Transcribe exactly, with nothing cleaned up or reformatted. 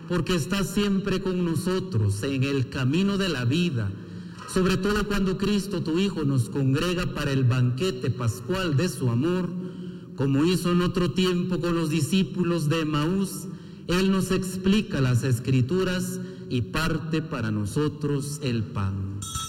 porque estás siempre con nosotros en el camino de la vida, sobre todo cuando Cristo, tu Hijo, nos congrega para el banquete pascual de su amor, como hizo en otro tiempo con los discípulos de Emaús. Él nos explica las Escrituras y parte para nosotros el pan.